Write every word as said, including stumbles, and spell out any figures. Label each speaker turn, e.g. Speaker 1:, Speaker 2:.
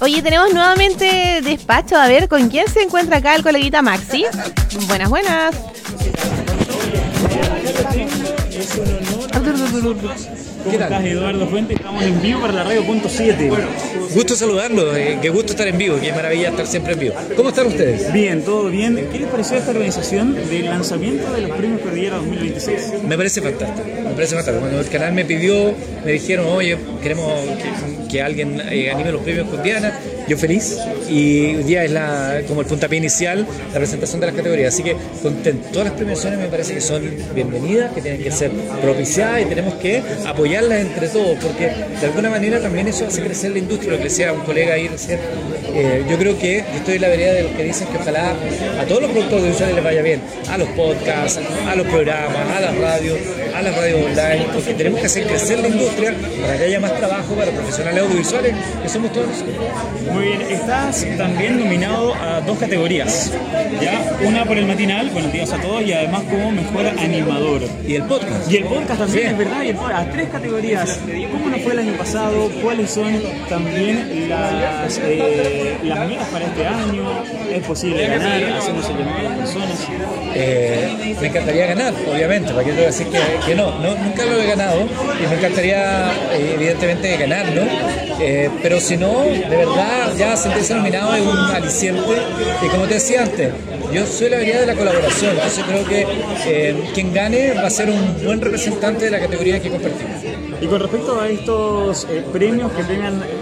Speaker 1: Oye, tenemos nuevamente despacho. A ver, ¿con quién se encuentra acá el coleguita Maxi? Buenas, buenas.
Speaker 2: Es un honor. ¿Cómo estás, Eduardo Fuentes? Estamos en vivo para la radio punto siete.
Speaker 3: Gusto saludarlo, eh, qué gusto estar en vivo, qué maravilla estar siempre en vivo. ¿Cómo están ustedes?
Speaker 2: Bien, todo bien. ¿Qué les pareció esta organización del lanzamiento de los premios Cordillera dos mil veintiséis?
Speaker 3: Me parece fantástico, me parece fantástico. Cuando el canal me pidió, me dijeron, oye, queremos que, que alguien eh, anime los premios con Diana, yo feliz. Y hoy día es la, como el puntapié inicial, la presentación de las categorías. Así que contento. Todas las premiaciones me parece que son bienvenidas, que tienen que ser propiciadas y tenemos que apoyarlas entre todos, porque de alguna manera también eso hace crecer la industria. Lo que decía un colega ahí recién, eh, yo creo que yo estoy en la vereda de los que dicen que ojalá a todos los productores audiovisuales les vaya bien, a los podcasts, a los programas, a las radios, a las radios online, porque tenemos que hacer crecer la industria para que haya más trabajo para profesionales audiovisuales, que somos todos nosotros.
Speaker 2: Muy bien, estás también nominado a dos categorías, ¿ya? Una por el matinal, buenos días a todos, y además como mejor animador.
Speaker 3: Y el podcast.
Speaker 2: Y el podcast también,
Speaker 3: Sí.
Speaker 2: Es verdad, y el podcast, a tres categorías. ¿Cómo nos fue el año pasado? ¿Cuáles son también las, eh, las metas para este año? ¿Es posible ganar? ¿Hacemos el llamado a las personas?
Speaker 3: Eh, me encantaría ganar, obviamente, para que te voy a decir que, que no, no, nunca lo he ganado y me encantaría eh, evidentemente ganarlo, eh, pero si no, de verdad ya sentirse nominado es un aliciente y como te decía antes, yo soy la vereda de la colaboración, entonces creo que eh, quien gane va a ser un buen representante de la categoría que compartimos.
Speaker 2: Y con respecto a estos eh, premios que premian